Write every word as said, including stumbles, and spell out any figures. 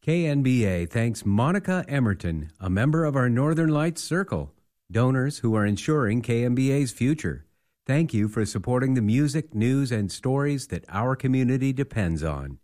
K N B A thanks Monica Emerton, a member of our Northern Lights Circle, donors who are ensuring K N B A's future. Thank you for supporting the music, news, and stories that our community depends on.